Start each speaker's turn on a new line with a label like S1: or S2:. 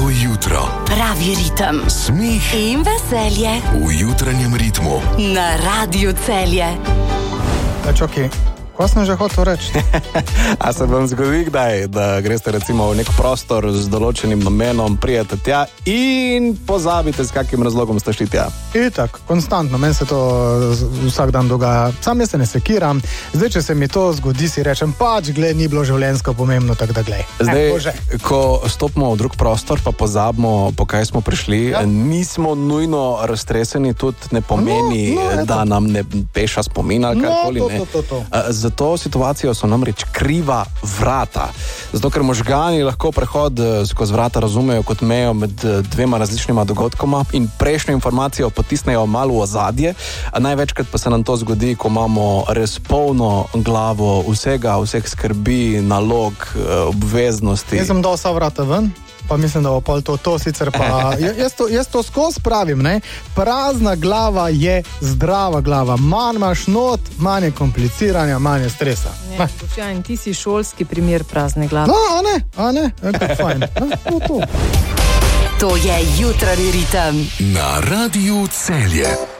S1: Lepo jutro.
S2: Pravi ritem.
S1: Smeh
S2: In veselje.
S1: v jutranjem ritmu.
S2: Na Radiu Celje.
S3: Čakaj, kaj sem že hotel reči?
S4: A se vam zgodi kdaj, da greste recimo v nek prostor z določenim namenom, prijete tja in pozabite, s kakim razlogom ste šli tja?
S3: Itak, konstantno, meni se to vsak dan dogaja. Sam jaz se ne sekiram, zdaj, če se mi to zgodi, si rečem, pač, glej, ni bilo življenjsko pomembno, tako da glej.
S4: Zdaj, ko stopimo v drug prostor, pa pozabimo, po kaj smo prišli, nismo nujno raztreseni, tudi ne pomeni, da nam ne peša spomin ali karkoli, ne. Za to situacijo so namreč kriva vrata. Zato, ker možgani lahko prehod skozi vrata razumejo kot mejo med dvema različnima dogodkoma in prejšnjo informacijo potisnejo malo v ozadje, a največkrat pa se nam to zgodi, ko imamo res polno glavo vseh skrbi, nalog, obveznosti.
S3: Jaz sem dal vsa vrata ven, pa mislim, da bo pol to sicer pa... Jaz to skozi pravim, ne? Prazna glava je zdrava glava. Manj imaš not, manj je kompliciranja, manj je stresa.
S5: Ne, Boštjan, ti si šolski primer prazne glave.
S3: A ne, kako fajn.
S2: To je jutranji ritem.
S1: Na Radiu Celje.